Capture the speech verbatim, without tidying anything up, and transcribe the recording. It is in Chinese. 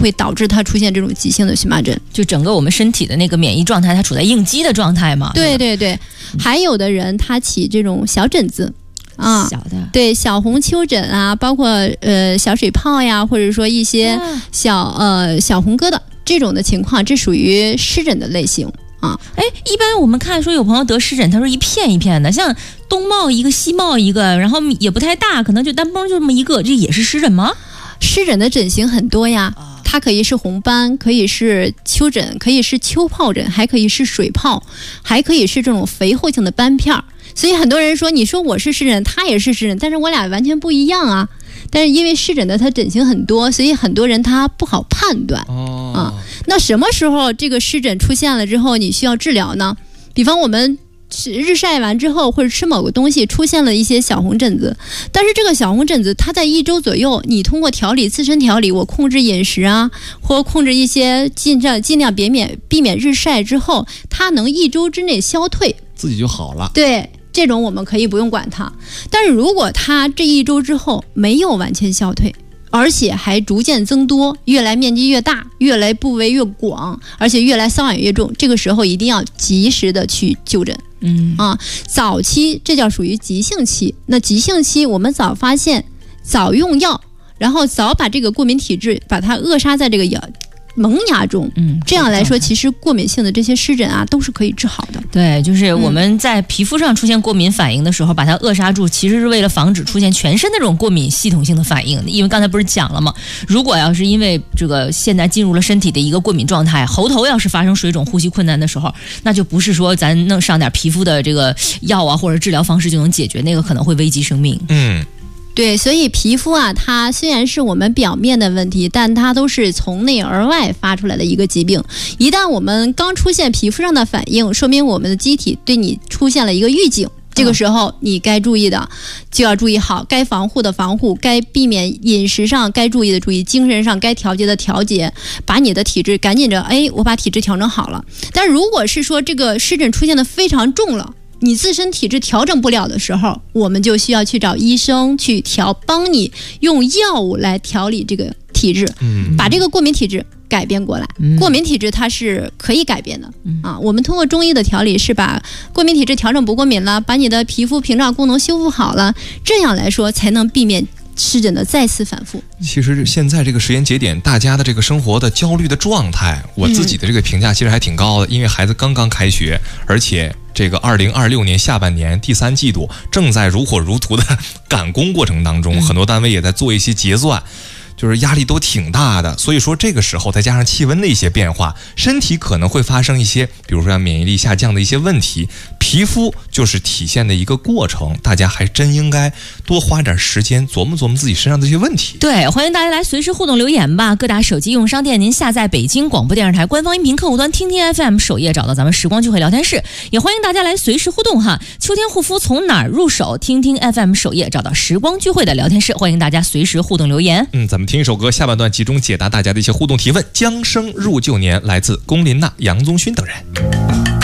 会导致它出现这种急性的荨麻疹。 就整个我们身体的那个免疫状态，它处在应激的状态嘛。 对对对，还有的人他起这种小疹子。啊， 小的对小红丘疹啊，包括呃小水泡呀，或者说一些小、啊、呃小红疙瘩这种的情况，这属于湿疹的类型啊。 哎，一般我们看说有朋友得湿疹，他说一片一片的，像东冒一个西冒一个，然后也不太大，可能就单崩就这么一个，这也是湿疹吗？ 湿疹的疹型很多呀。它可以是红斑，可以是丘疹，可以是丘疱疹，还可以是水泡，还可以是这种肥厚性的斑片。所以很多人说，你说我是湿疹，他也是湿疹，但是我俩完全不一样啊。但是因为湿疹的它疹型很多，所以很多人他不好判断、哦、啊。那什么时候这个湿疹出现了之后，你需要治疗呢？比方我们日晒完之后，或者吃某个东西出现了一些小红疹子，但是这个小红疹子它在一周左右，你通过调理自身调理，我控制饮食啊，或控制一些尽量尽量避免避免日晒之后，它能一周之内消退， 自己就好了。 对，这种我们可以不用管它。但是如果它这一周之后没有完全消退，而且还逐渐增多，越来面积越大，越来部位越广，而且越来瘙痒越重，这个时候一定要及时的去就诊。嗯啊，早期这叫属于急性期。那急性期我们早发现，早用药，然后早把这个过敏体质把它扼杀在这个药萌芽中，嗯，这样来说，其实过敏性的这些湿疹啊，都是可以治好的。 对，就是我们在皮肤上出现过敏反应的时候，把它扼杀住，其实是为了防止出现全身的这种过敏系统性的反应。因为刚才不是讲了吗？如果要是因为这个现在进入了身体的一个过敏状态，喉头要是发生水肿、呼吸困难的时候，那就不是说咱弄上点皮肤的这个药啊或者治疗方式就能解决，那个可能会危及生命。 嗯。 对，所以皮肤啊，它虽然是我们表面的问题，但它都是从内而外发出来的一个疾病。一旦我们刚出现皮肤上的反应，说明我们的机体对你出现了一个预警。这个时候你该注意的就要注意好，该防护的防护，该避免饮食上该注意的注意，精神上该调节的调节，把你的体质赶紧着，哎，我把体质调整好了。但如果是说这个湿疹出现的非常重了，你自身体质调整不了的时候，我们就需要去找医生去调，帮你用药物来调理这个体质，嗯，把这个过敏体质改变过来。嗯、过敏体质它是可以改变的、嗯、啊。我们通过中医的调理是把过敏体质调整不过敏了，把你的皮肤屏障功能修复好了，这样来说才能避免湿疹的再次反复。 其实现在这个时间节点，大家的这个生活的焦虑的状态，我自己的这个评价其实还挺高的，嗯、因为孩子刚刚开学，而且这个二零二六年下半年第三季度正在如火如荼的赶工过程当中，嗯、很多单位也在做一些结算。就是压力都挺大的，所以说这个时候再加上气温的一些变化，身体可能会发生一些，比如说像免疫力下降的一些问题，皮肤就是体现的一个过程，大家还真应该多花点时间琢磨琢磨自己身上的这些问题。 对，欢迎大家来随时互动留言吧，各大手机应用商店您下载北京广播电视台官方音频客户端听听 F M 首页找到咱们时光聚会聊天室，也欢迎大家来随时互动哈。秋天护肤从哪儿入手？听听 F M 首页找到时光聚会的聊天室，欢迎大家随时互动留言。 嗯，咱们听一首歌，下半段集中解答大家的一些互动提问。将生入旧年，来自龚琳娜、杨宗勋等人。